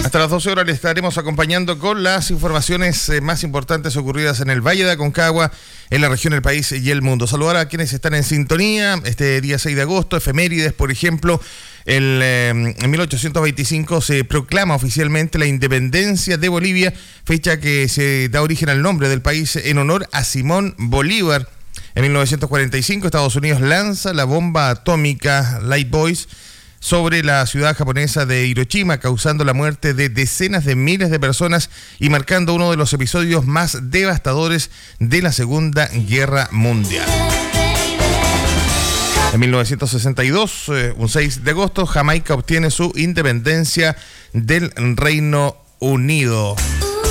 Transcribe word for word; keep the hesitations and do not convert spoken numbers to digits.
Hasta las doce horas le estaremos acompañando con las informaciones eh, más importantes ocurridas en el Valle de Aconcagua, en la región, el país y el mundo. Saludar a quienes están en sintonía este día seis de agosto, efemérides, por ejemplo. El, eh, en mil ochocientos veinticinco se proclama oficialmente la independencia de Bolivia, fecha que se da origen al nombre del país en honor a Simón Bolívar. En mil novecientos cuarenta y cinco Estados Unidos lanza la bomba atómica Light Boys sobre la ciudad japonesa de Hiroshima, causando la muerte de decenas de miles de personas y marcando uno de los episodios más devastadores de la Segunda Guerra Mundial. En mil novecientos sesenta y dos, eh, un seis de agosto, Jamaica obtiene su independencia del Reino Unido.